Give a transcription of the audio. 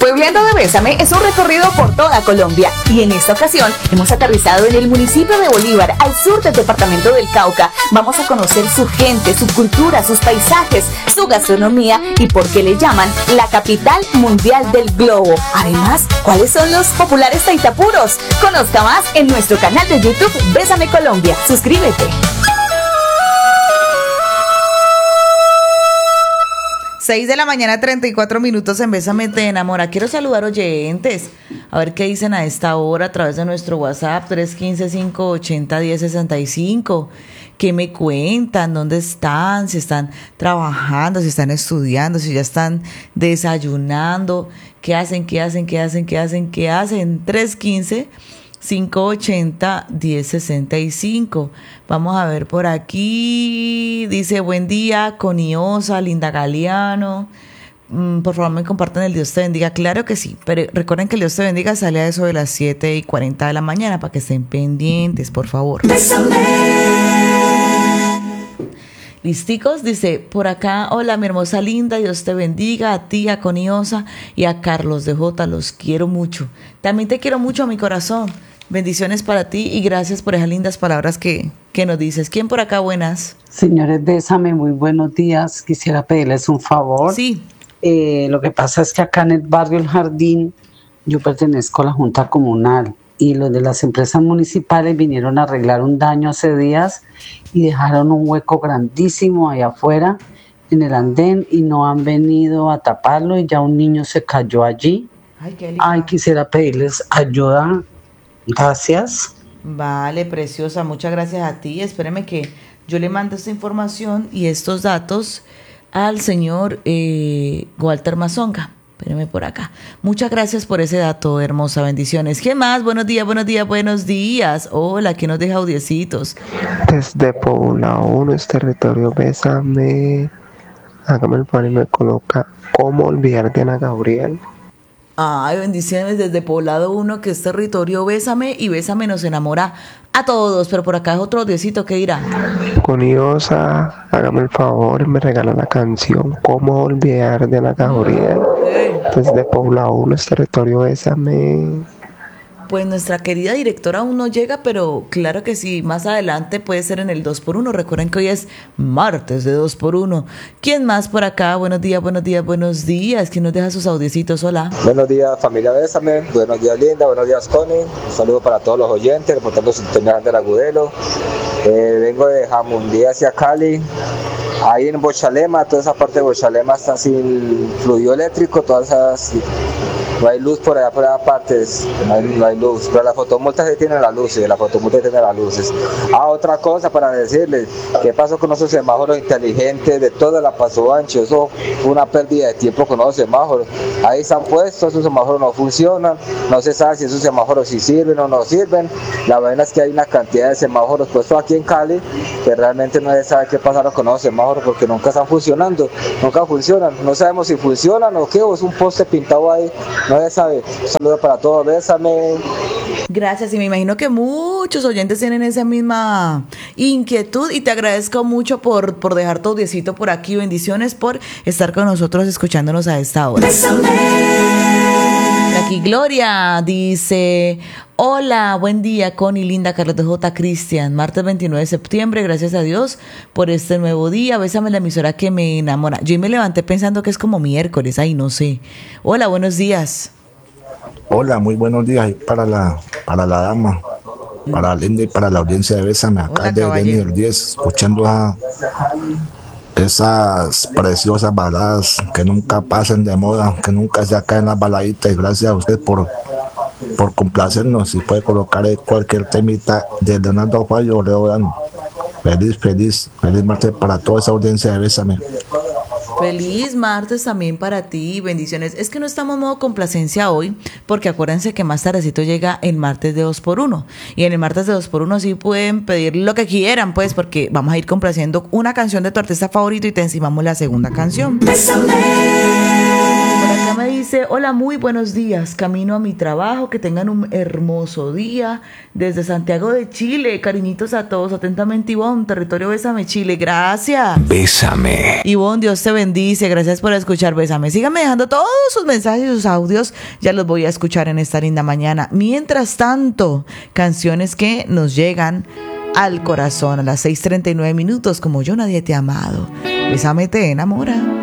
Puebleando de Bésame es un recorrido por toda Colombia y en esta ocasión hemos aterrizado en el municipio de Bolívar, al sur del departamento del Cauca. Vamos a conocer su gente, su cultura, sus paisajes, su gastronomía y por qué le llaman la capital mundial del globo. Además, ¿cuáles son los populares taitapuros? Conozca más en nuestro canal de YouTube Bésame Colombia. Suscríbete. 6:34 en Bésame Te Enamora. Quiero saludar oyentes, a ver qué dicen a esta hora a través de nuestro WhatsApp 315-580-1065. ¿Qué me cuentan? ¿Dónde están? Si están trabajando, si están estudiando, si ya están desayunando. ¿Qué hacen? 315-580-1065. Vamos a ver por aquí. Dice, buen día, Coniosa, Linda Galeano. Por favor, me compartan el Dios te bendiga. Claro que sí, pero recuerden que el Dios te bendiga sale a eso de las 7:40 de la mañana para que estén pendientes, por favor. Listicos, dice por acá, hola mi hermosa Linda, Dios te bendiga, a ti, a Coniosa y a Carlos de J, los quiero mucho. También te quiero mucho a mi corazón. Bendiciones para ti y gracias por esas lindas palabras que nos dices. ¿Quién por acá? Buenas. Señores, Bésame, muy buenos días. Quisiera pedirles un favor. Sí. Lo que pasa es que acá en el barrio El Jardín yo pertenezco a la Junta Comunal y los de las empresas municipales vinieron a arreglar un daño hace días y dejaron un hueco grandísimo allá afuera en el andén y no han venido a taparlo y ya un niño se cayó allí. Ay, quisiera pedirles ayuda. Gracias. Vale, preciosa, muchas gracias a ti. Espéreme que yo le mando esta información y estos datos al señor Walter Mazonga. Espéreme por acá. Muchas gracias por ese dato, hermosa. Bendiciones. ¿Qué más? Buenos días. Hola, ¿quién nos deja audiecitos? Desde Poblado 1, es territorio Bésame. Hágame el favor y me coloca ¿Cómo olvidar de Ana Gabriel? Ay, bendiciones desde Poblado 1, que es territorio Bésame, y Bésame nos enamora a todos, pero por acá es otro audiecito que dirá. Coniosa, hágame el favor y me regala la canción ¿Cómo olvidar de Ana Gabriel? Desde Poblado 1, es territorio Bésame. Pues nuestra querida directora aún no llega, pero claro que sí, más adelante puede ser en el 2x1. Recuerden que hoy es martes de 2x1. ¿Quién más por acá? Buenos días. ¿Quién nos deja sus audiecitos? Hola. Buenos días, familia Bésame. Buenos días, Linda. Buenos días, Connie. Un saludo para todos los oyentes, reportando sintonía del Agudelo. Vengo de Jamundí hacia Cali. Ahí en Bochalema, toda esa parte de Bochalema está sin fluido eléctrico, todas esas... No hay luz por allá partes, no hay luz, pero la fotomulta sí tiene las luces, otra cosa para decirles, ¿qué pasó con esos semáforos inteligentes de toda la Paso Ancho? Eso fue una pérdida de tiempo con esos semáforos. Ahí están puestos, esos semáforos no funcionan, no se sabe si esos semáforos sí sirven o no sirven. La verdad es que hay una cantidad de semáforos puestos aquí en Cali que realmente no se sabe qué pasaron con esos semáforos porque nunca están funcionando, nunca funcionan, no sabemos si funcionan o qué, o es un poste pintado ahí. No se sabe. Un saludo para todos, Bésame. Gracias, y me imagino que muchos oyentes tienen esa misma inquietud y te agradezco mucho por dejar tu audiecito por aquí. Bendiciones por estar con nosotros escuchándonos a esta hora. Bésame. Aquí Gloria dice: hola, buen día, Connie, Linda, Carlos de J, Cristian. Martes 29 de septiembre, gracias a Dios por este nuevo día. Bésame la emisora que me enamora. Yo me levanté pensando que es como miércoles, ay, no sé. Hola, buenos días. Hola, muy buenos días. Y para la dama, para Linda y para la audiencia de Bésame, acá de Denny del 10, escuchando a esas preciosas baladas que nunca pasan de moda, que nunca se caen las baladitas, y gracias a usted por complacernos. Y puede colocar cualquier temita de Leonardo Fallo, Leo Dan. Feliz martes para toda esa audiencia de Bésame. Feliz martes también para ti, bendiciones. Es que no estamos en modo complacencia hoy, porque acuérdense que más tardecito llega el martes de 2x1. Y en el martes de 2x1 sí pueden pedir lo que quieran, pues, porque vamos a ir complaciendo una canción de tu artista favorito y te encimamos la segunda canción. Por acá me dice Dice, hola, muy buenos días, camino a mi trabajo, que tengan un hermoso día, desde Santiago de Chile, cariñitos a todos, atentamente Ivonne, territorio Bésame Chile, gracias. Bésame. Ivonne, Dios te bendice, gracias por escuchar Bésame, síganme dejando todos sus mensajes y sus audios, ya los voy a escuchar en esta linda mañana. Mientras tanto, canciones que nos llegan al corazón a las 6:39 minutos, como Yo Nadie Te ha Amado. Bésame te enamora.